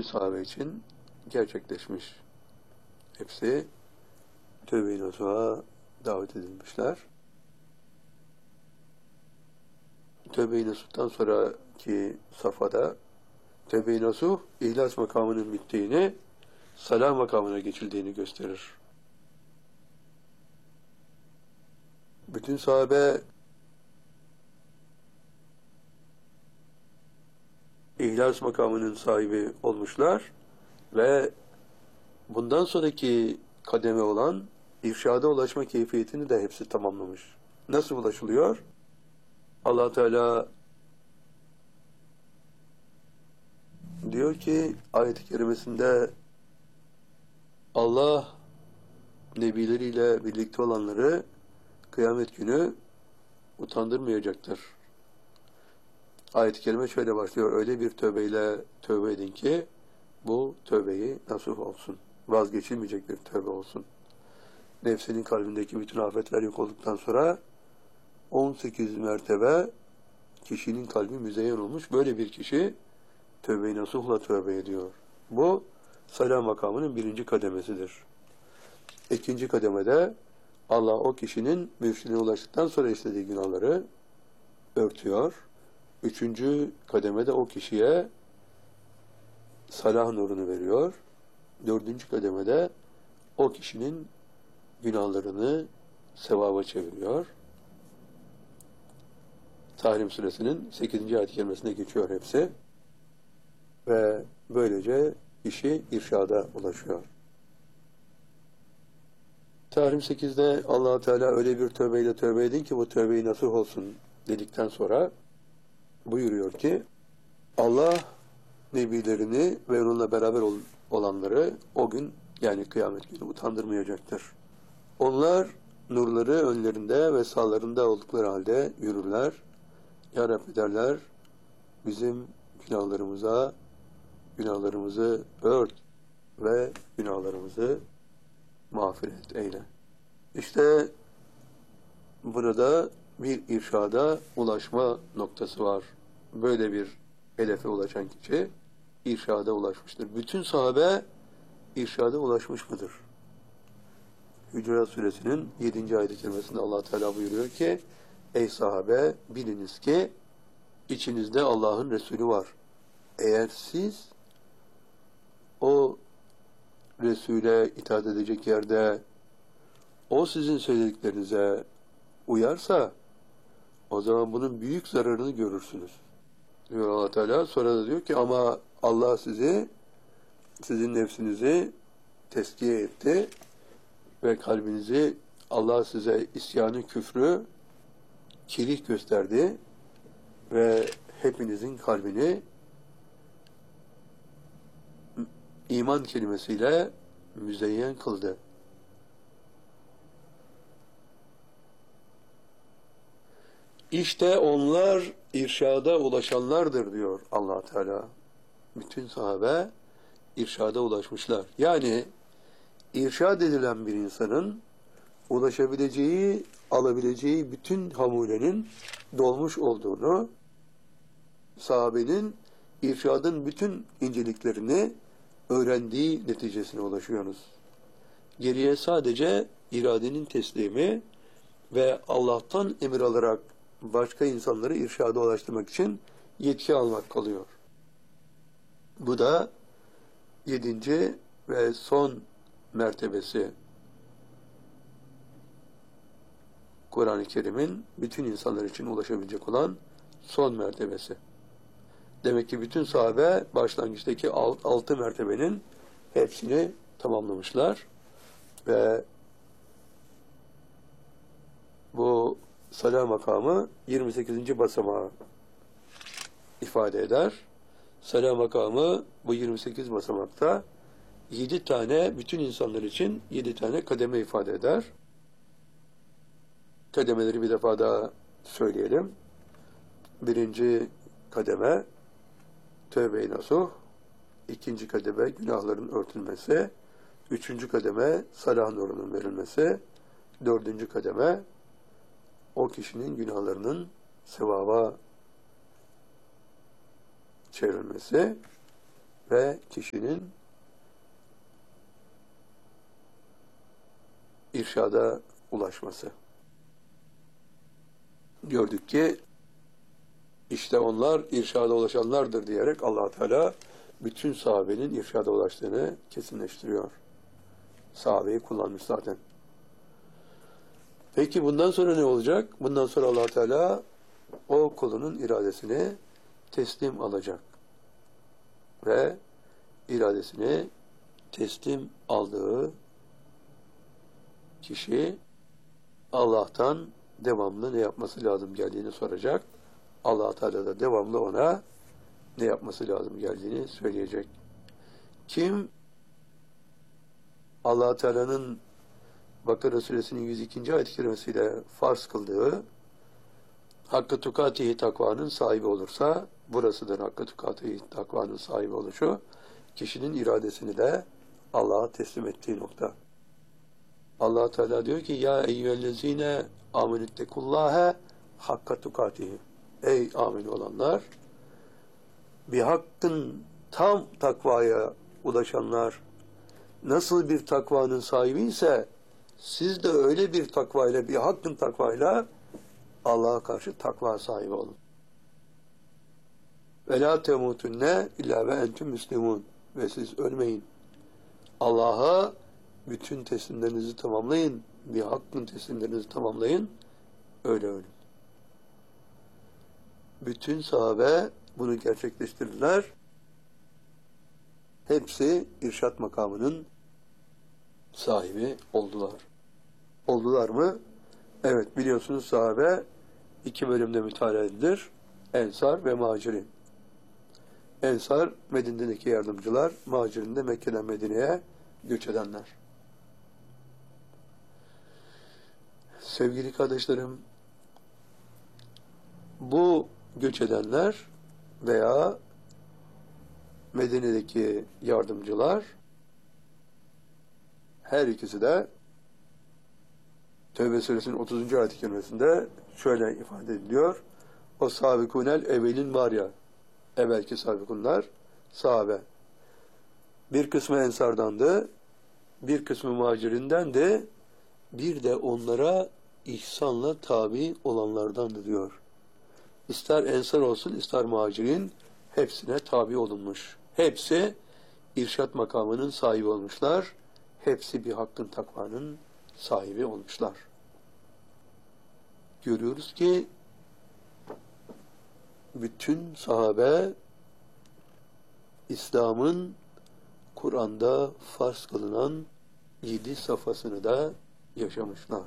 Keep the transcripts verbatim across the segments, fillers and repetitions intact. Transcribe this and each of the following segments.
bütün sahabe için gerçekleşmiş. Hepsi tövbe-i nasuha davet edilmişler. Tövbe-i nasuhtan sonraki safhada tövbe-i nasuh, ihlas makamının bittiğini, salah makamına geçildiğini gösterir. Bütün sahabe ihlas makamının sahibi olmuşlar ve bundan sonraki kademe olan irşada ulaşma keyfiyetini de hepsi tamamlamış. Nasıl ulaşılıyor? Allah Teala diyor ki ayet-i kerimesinde, Allah nebileriyle birlikte olanları kıyamet günü utandırmayacaktır. Ayet-i kerime şöyle başlıyor: öyle bir tövbeyle tövbe edin ki bu tövbeyi nasuh olsun. Vazgeçilmeyecek bir tövbe olsun. Nefsinin kalbindeki bütün afetler yok olduktan sonra on sekiz mertebe kişinin kalbi müzeyyen olmuş. Böyle bir kişi tövbe-i nasuhla tövbe ediyor. Bu salah makamının birinci kademesidir. İkinci kademede Allah o kişinin mürşidine ulaştıktan sonra işlediği günahları örtüyor. Üçüncü kademede o kişiye salah nurunu veriyor. Dördüncü kademede o kişinin günahlarını sevaba çeviriyor. Tahrim suresinin sekizinci ayet-i kerimesine geçiyor hepsi. Ve böylece kişi irşada ulaşıyor. Tahrim sekizde Allah Teala öyle bir tövbeyle tövbe edin ki bu tövbeyi nasuh olsun dedikten sonra buyuruyor ki Allah nebilerini ve onunla beraber ol olanları o gün, yani kıyamet günü utandırmayacaktır. Onlar nurları önlerinde ve sağlarında oldukları halde yürürler. Ya Rabbi derler, bizim günahlarımıza günahlarımızı ört ve günahlarımızı mağfiret eyle. İşte burada bir irşada ulaşma noktası var. Böyle bir hedefe ulaşan kişi irşada ulaşmıştır. Bütün sahabe irşada ulaşmış mıdır? Hücurat Suresinin yedinci ayet-i kerimesinde Allah Teala buyuruyor ki, ey sahabe, biliniz ki içinizde Allah'ın Resulü var. Eğer siz o Resul'e itaat edecek yerde o sizin söylediklerinize uyarsa o zaman bunun büyük zararını görürsünüz diyor Allah Teala. Sonra da diyor ki ama Allah sizi, sizin nefsinizi teskiye etti ve kalbinizi, Allah size isyanı, küfrü kerih gösterdi ve hepinizin kalbini iman kelimesiyle müzeyyen kıldı. İşte onlar irşada ulaşanlardır diyor Allah Teala. Bütün sahabe irşada ulaşmışlar. Yani irşad edilen bir insanın ulaşabileceği, alabileceği bütün hamulenin dolmuş olduğunu, sahabenin irşadın bütün inceliklerini öğrendiği neticesine ulaşıyoruz. Geriye sadece iradenin teslimi ve Allah'tan emir alarak başka insanları irşada ulaştırmak için yetki almak kalıyor. Bu da yedinci ve son mertebesi. Kur'an-ı Kerim'in bütün insanlar için ulaşabilecek olan son mertebesi. Demek ki bütün sahabe başlangıçtaki alt, altı mertebenin hepsini tamamlamışlar ve bu salah makamı yirmi sekizinci basamağı ifade eder. Salah makamı bu yirmi sekiz basamakta yedi tane, bütün insanlar için yedi tane kademe ifade eder. Kademeleri bir defa daha söyleyelim. Birinci kademe tövbe-i nasuh, ikinci kademe günahların örtülmesi, üçüncü kademe salah nurunun verilmesi, dördüncü kademe o kişinin günahlarının sevaba çevrilmesi ve kişinin irşada ulaşması. Gördük ki işte onlar irşada ulaşanlardır diyerek Allah Teala bütün sahabenin irşada ulaştığını kesinleştiriyor. Sahabeyi kullanmış zaten. Peki bundan sonra ne olacak? Bundan sonra Allah Teala o kulunun iradesini teslim alacak. Ve iradesini teslim aldığı kişi Allah'tan devamlı ne yapması lazım geldiğini soracak. Allah Teala da devamlı ona ne yapması lazım geldiğini söyleyecek. Kim Allah Teala'nın Bakara Suresinin yüz ikinci ayet-i kerimesiyle farz kıldığı Hakkı tukatihi takvanın sahibi olursa, burasıdır Hakkı tukatihi takvanın sahibi oluşu, kişinin iradesini de Allah'a teslim ettiği nokta. Allah Teala diyor ki ya eyyühellezine amenüttekullâhe hakka tukatihi. Ey amin olanlar, bir hakkın tam takvaya ulaşanlar nasıl bir takvanın sahibi ise siz de öyle bir takvayla, bir hakkın takvayla Allah'a karşı takva sahibi olun. Ve la temutunne illa ve entüm müslimun. Ve siz ölmeyin. Allah'a bütün teslimlerinizi tamamlayın. Bir hakkın teslimlerinizi tamamlayın. Öyle ölün. Bütün sahabe bunu gerçekleştirdiler. Hepsi irşat makamının sahibi oldular. Oldular mı? Evet, biliyorsunuz sahabe iki bölümde müteala edilir. Ensar ve Muhacirin. Ensar, Medine'deki yardımcılar, Muhacirin de Mekke'den Medine'ye göç edenler. Sevgili kardeşlerim, bu göç edenler veya Medine'deki yardımcılar her ikisi de Tevbe suresinin otuzuncu ayet-i kerimesinde şöyle ifade ediliyor. O sabikunel evvelin var ya, evvelki sabikunlar, sahabe. Bir kısmı ensardandı, bir kısmı muhacirindendi, bir de onlara ihsanla tabi olanlardandı diyor. İster ensar olsun, ister muhacirin, hepsine tabi olunmuş. Hepsi irşat makamının sahibi olmuşlar. Hepsi bir hakkın takvanın sahibi olmuşlar. Görüyoruz ki bütün sahabe İslam'ın Kur'an'da farz kılınan yedi safhasını da yaşamışlar.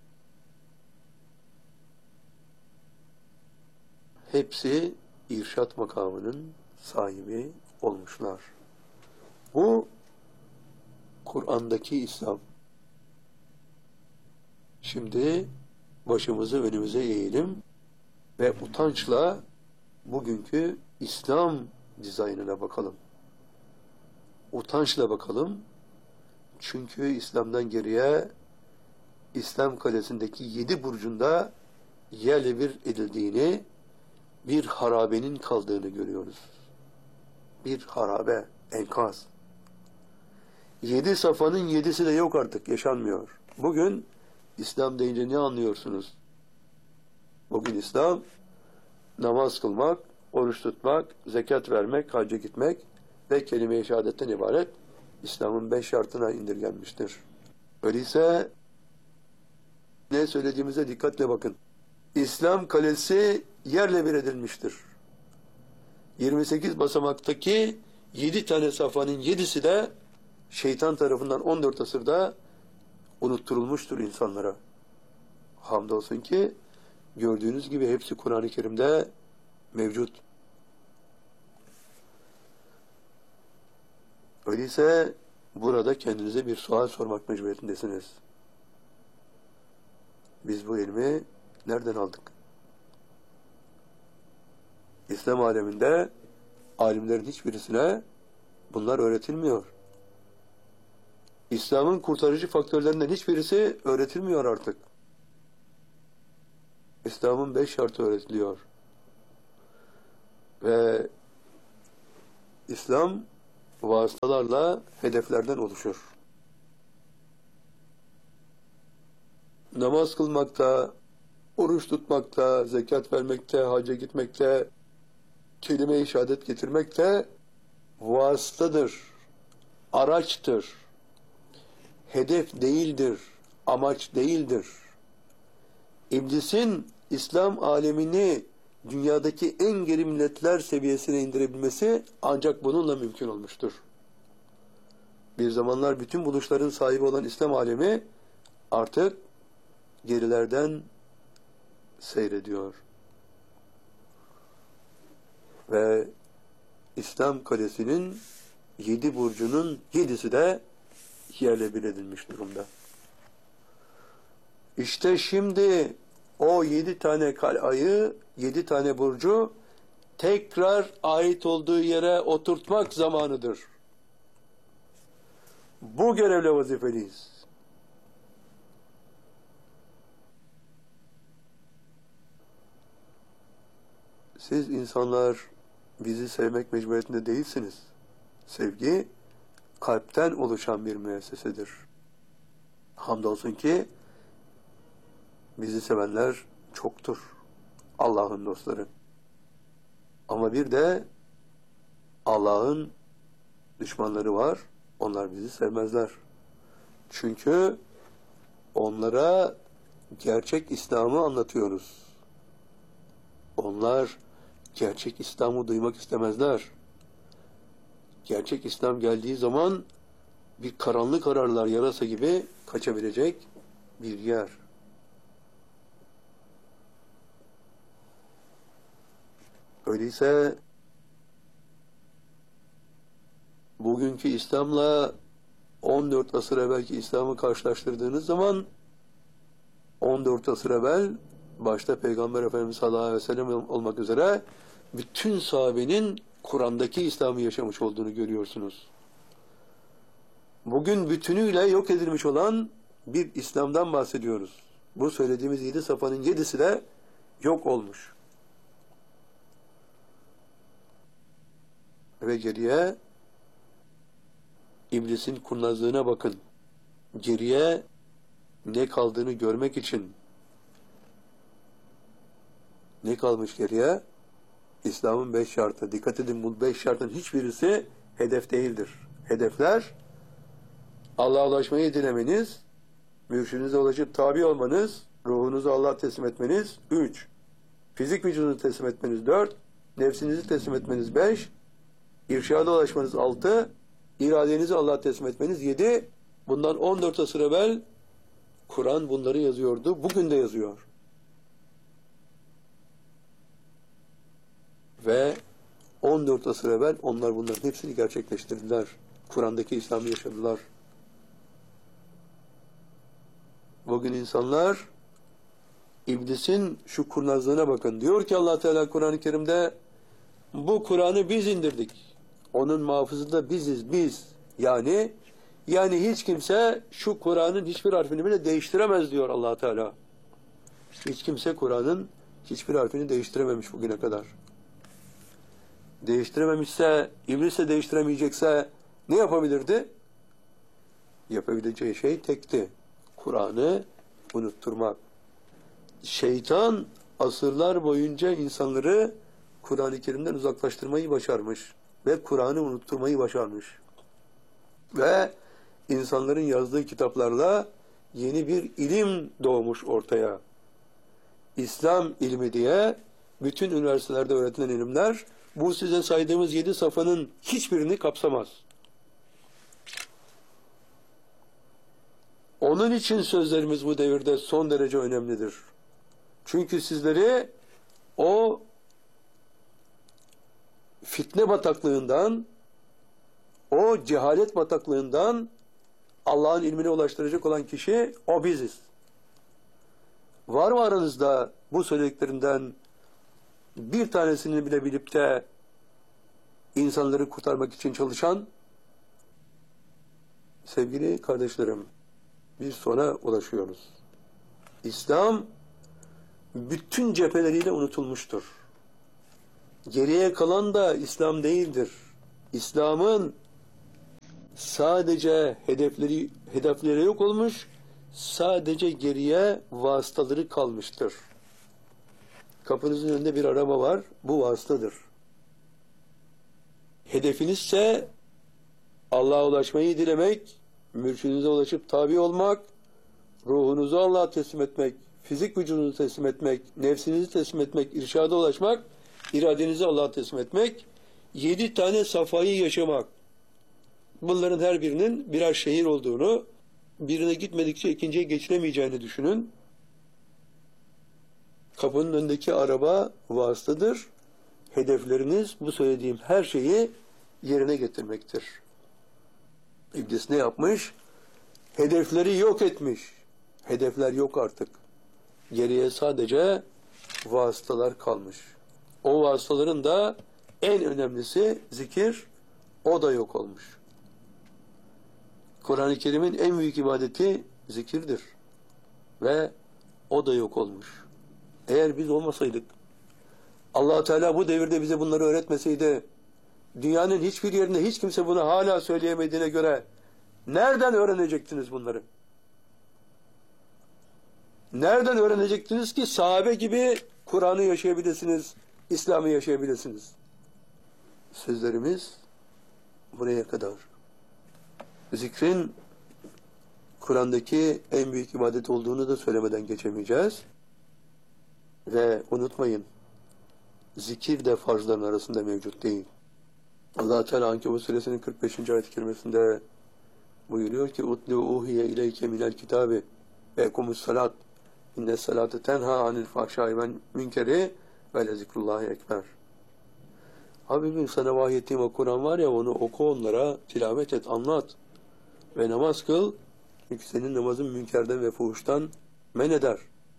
Hepsi irşat makamının sahibi olmuşlar. Bu Kur'an'daki İslam. Şimdi başımızı önümüze eğelim ve utançla bugünkü İslam dizaynına bakalım. Utançla bakalım. Çünkü İslam'dan geriye İslam kalesindeki yedi burcunda yerle bir edildiğini, bir harabenin kaldığını görüyoruz. Bir harabe, enkaz. Yedi safanın yedisi de yok artık, yaşanmıyor. Bugün İslam deyince ne anlıyorsunuz? Bugün İslam, namaz kılmak, oruç tutmak, zekat vermek, hacca gitmek ve kelime-i şehadetten ibaret İslam'ın beş şartına indirgenmiştir. Öyleyse ne söylediğimize dikkatle bakın. İslam kalesi yerle bir edilmiştir. yirmi sekiz basamaktaki yedi tane safhanın yedisi de şeytan tarafından on dört asırda unutturulmuştur insanlara. Hamdolsun ki gördüğünüz gibi hepsi Kur'an-ı Kerim'de mevcut. Öyleyse burada kendinize bir sual sormak mecburiyetindesiniz. Biz bu ilmi nereden aldık? İslam aleminde alimlerin hiçbirisine bunlar öğretilmiyor. İslam'ın kurtarıcı faktörlerinden hiçbirisi öğretilmiyor artık. İslam'ın beş şartı öğretiliyor. Ve İslam vasıtalarla hedeflerden oluşur. Namaz kılmakta, oruç tutmakta, zekat vermekte, hacca gitmekte, kelime-i şehadet getirmekte vasıtadır, araçtır, hedef değildir, amaç değildir. İblisin İslam alemini dünyadaki en geri milletler seviyesine indirebilmesi ancak bununla mümkün olmuştur. Bir zamanlar bütün buluşların sahibi olan İslam alemi artık gerilerden seyrediyor. Ve İslam kalesinin yedi burcunun yedisi de yerle bir edilmiş durumda. İşte şimdi o yedi tane kalayı, yedi tane burcu tekrar ait olduğu yere oturtmak zamanıdır. Bu görevle vazifeliyiz. Siz insanlar bizi sevmek mecburiyetinde değilsiniz. Sevgi kalpten oluşan bir müessesedir. Hamdolsun ki bizi sevenler çoktur. Allah'ın dostları. Ama bir de Allah'ın düşmanları var. Onlar bizi sevmezler. Çünkü onlara gerçek İslam'ı anlatıyoruz. Onlar gerçek İslam'ı duymak istemezler. Gerçek İslam geldiği zaman bir karanlık ararlar, yarasa gibi kaçabilecek bir yer. Öyleyse bugünkü İslam'la on dört asır evvelki İslam'ı karşılaştırdığınız zaman on dört asır evvel başta Peygamber Efendimiz sallallahu aleyhi ve sellem olmak üzere bütün sahabenin Kur'an'daki İslam'ı yaşamış olduğunu görüyorsunuz. Bugün bütünüyle yok edilmiş olan bir İslam'dan bahsediyoruz. Bu söylediğimiz yedi safanın yedisi de yok olmuş. Ve geriye İblisin kurnazlığına bakın. Geriye ne kaldığını görmek için ne kalmış geriye? İslam'ın beş şartı. Dikkat edin, bu beş şartın hiçbirisi hedef değildir. Hedefler Allah'a ulaşmayı dilemeniz, mürşidinize ulaşıp tabi olmanız, ruhunuzu Allah'a teslim etmeniz, üç. Fizik vücudunuzu teslim etmeniz, dört. Nefsinizi teslim etmeniz, beş. İrşada ulaşmanız, altı. İradenizi Allah'a teslim etmeniz, yedi. Bundan on dört asır evvel Kur'an bunları yazıyordu. Bugün de yazıyor. Ve on dört asır evvel onlar bunların hepsini gerçekleştirdiler. Kur'an'daki İslam'ı yaşadılar. Bugün insanlar İblisin şu kurnazlığına bakın. Diyor ki Allah Teala Kur'an-ı Kerim'de, bu Kur'an'ı biz indirdik. Onun muhafızında biziz, biz. Yani yani hiç kimse şu Kur'an'ın hiçbir harfini bile değiştiremez diyor Allah Teala. Hiç kimse Kur'an'ın hiçbir harfini değiştirememiş bugüne kadar. Değiştirememişse, İblis de değiştiremeyecekse ne yapabilirdi? Yapabileceği şey tekti. Kur'an'ı unutturmak. Şeytan asırlar boyunca insanları Kur'an-ı Kerim'den uzaklaştırmayı başarmış ve Kur'an'ı unutturmayı başarmış. Ve insanların yazdığı kitaplarla yeni bir ilim doğmuş ortaya. İslam ilmi diye bütün üniversitelerde öğretilen ilimler bu size saydığımız yedi safanın hiçbirini kapsamaz. Onun için sözlerimiz bu devirde son derece önemlidir. Çünkü sizleri o fitne bataklığından, o cehalet bataklığından Allah'ın ilmine ulaştıracak olan kişi o biziz. Var mı aranızda bu söylediklerinden bir tanesini bile bilip de insanları kurtarmak için çalışan? Sevgili kardeşlerim, bir sona ulaşıyoruz. İslam bütün cepheleriyle unutulmuştur. Geriye kalan da İslam değildir. İslam'ın sadece hedefleri hedefleri yok olmuş, sadece geriye vasıtaları kalmıştır. Kapınızın önünde bir araba var, bu vasıtadır. Hedefinizse Allah'a ulaşmayı dilemek, mürşidinize ulaşıp tabi olmak, ruhunuzu Allah'a teslim etmek, fizik vücudunuzu teslim etmek, nefsinizi teslim etmek, irşada ulaşmak, iradenizi Allah'a teslim etmek, yedi tane safayı yaşamak. Bunların her birinin birer şehir olduğunu, birine gitmedikçe ikinciye geçilemeyeceğini düşünün. Kapının önündeki araba vasıtadır. Hedefleriniz bu söylediğim her şeyi yerine getirmektir. İblis ne yapmış? Hedefleri yok etmiş. Hedefler yok artık. Geriye sadece vasıtalar kalmış. O vasıtaların da en önemlisi zikir, o da yok olmuş. Kur'an-ı Kerim'in en büyük ibadeti zikirdir. Ve o da yok olmuş. Eğer biz olmasaydık, Allah Teala bu devirde bize bunları öğretmeseydi, dünyanın hiçbir yerinde hiç kimse bunu hala söyleyemediğine göre nereden öğrenecektiniz bunları? Nereden öğrenecektiniz ki sahabe gibi Kur'an'ı yaşayabilirsiniz, İslam'ı yaşayabilirsiniz? Sözlerimiz buraya kadar. Zikrin Kur'an'daki en büyük ibadet olduğunu da söylemeden geçemeyeceğiz. Ve unutmayın, zikir de farzların arasında mevcut değil. Allah Teala Ankebut suresinin kırk beşinci ayet-i kerimesinde buyuruyor ki utlu uhiye ileyke minel kitabi ve ekumus salat inne salate tenha anil fahşai vel münkeri ve le zikrullahi ekber. Habibim, sana vahyettiğim o Kur'an var ya, onu oku, onlara tilavet et, anlat ve namaz kıl. Çünkü senin namazın münkerden ve fuhuştan men eder.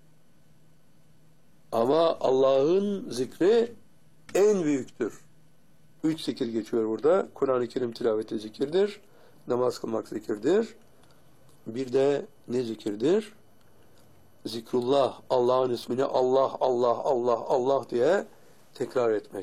Ama Allah'ın zikri en büyüktür. Üç zikir geçiyor burada. Kur'an-ı Kerim tilaveti zikirdir. Namaz kılmak zikirdir. Bir de ne zikirdir? Zikrullah, Allah'ın ismini Allah, Allah, Allah, Allah diye tekrar etmek.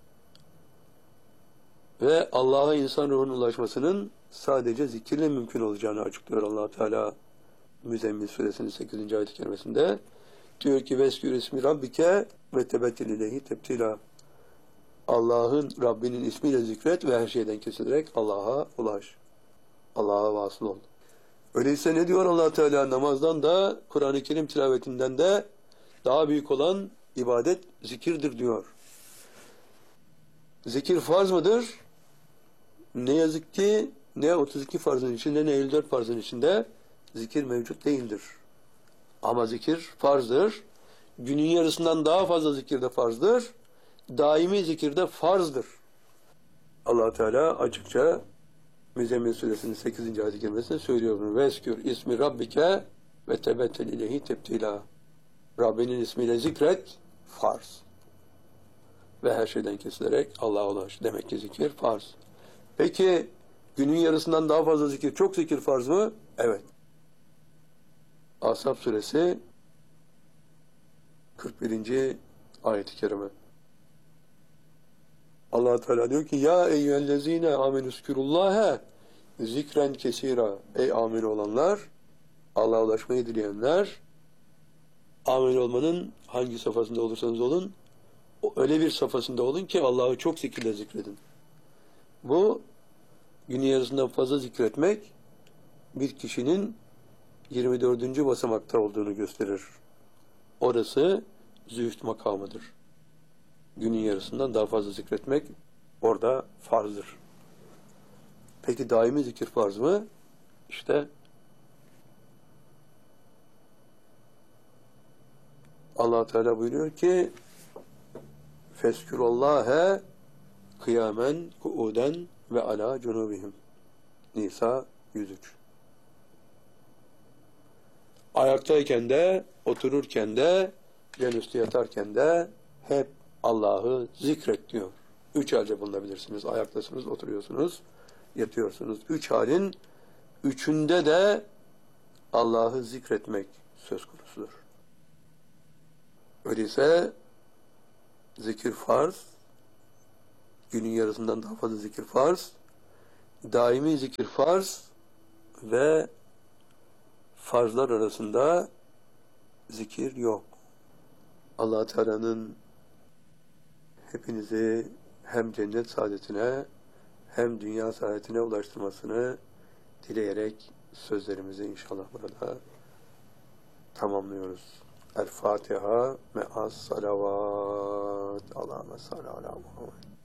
Ve Allah'a insan ruhunun ulaşmasının sadece zikirle mümkün olacağını açıklıyor Allah Teala Müzzemmil suresinin sekizinci ayet-i kerimesinde. Diyor ki veskür ismi rabbike ve tebettil ileyhi tebtila. Allah'ın, Rabbinin ismiyle zikret ve her şeyden kesilerek Allah'a ulaş. Allah'a vasıl ol. Öyleyse ne diyor Allah Teala? Namazdan da, Kur'an-ı Kerim tilavetinden de daha büyük olan ibadet zikirdir diyor. Zikir farz mıdır? Ne yazık ki ne otuz iki farzın içinde ne elli dört farzın içinde zikir mevcut değildir. Ama zikir farzdır. Günün yarısından daha fazla zikir de farzdır. Daimi zikir de farzdır. Allah Teala açıkça Müzzemmil suresinin sekizinci ayet-i kerimesinde söylüyor bunu. Veskür ismi rabbike ve tebettel ileyhi tebtila. Rabbinin ismiyle zikret, farz. Ve her şeyden kesilerek Allah'a ulaş. Demek ki zikir farz. Peki günün yarısından daha fazla zikir, çok zikir farz mı? Evet. Ashab suresi kırk birinci ayet-i kerime. Allah Teala diyor ki ya eyyühellezine amenüskürullâhe zikren kesira. Ey amel olanlar, Allah'a ulaşmayı dileyenler, amel olmanın hangi safhasında olursanız olun, öyle bir safhasında olun ki Allah'ı çok zikirle zikredin. Bu günün yarısından fazla zikretmek bir kişinin yirmi dördüncü basamakta olduğunu gösterir. Orası zühd makamıdır. Günün yarısından daha fazla zikretmek orada farzdır. Peki daimi zikir farz mı? İşte Allah Teala buyuruyor ki Feskürullâhe kıyamen kuuden ve ala cunubihim. Nisa yüz üç. Ayaktayken de, otururken de, yanüstü yatarken de hep Allah'ı zikret diyor. Üç halde bulunabilirsiniz. Ayaktasınız, oturuyorsunuz, yatıyorsunuz. Üç halin üçünde de Allah'ı zikretmek söz konusudur. Öyleyse zikir farz, günün yarısından daha fazla zikir farz, daimi zikir farz ve farzlar arasında zikir yok. Allah Teala'nın hepinizi hem cennet saadetine hem dünya saadetine ulaştırmasını dileyerek sözlerimizi inşallah burada tamamlıyoruz. El Fatiha me'as salavat. Allahümme salli ala Muhammed.